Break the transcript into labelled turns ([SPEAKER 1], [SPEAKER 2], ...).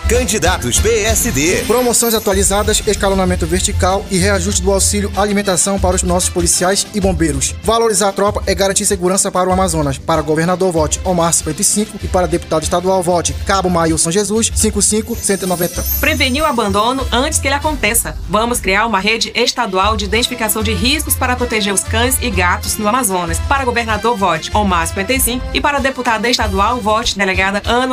[SPEAKER 1] Candidatos PSD.
[SPEAKER 2] Promoções atualizadas, escalonamento vertical e reajuste do auxílio alimentação para os nossos policiais e bombeiros. Valorizar a tropa é garantir segurança para o Amazonas. Para governador, vote Omar 55 e para deputado estadual, vote Cabo Maílson Jesus 55190.
[SPEAKER 3] Prevenir o abandono antes que ele aconteça. Vamos criar uma rede estadual de identificação de riscos para proteger os cães e gatos no Amazonas. Para governador, vote Omar 55 e para deputada estadual, vote delegada Ana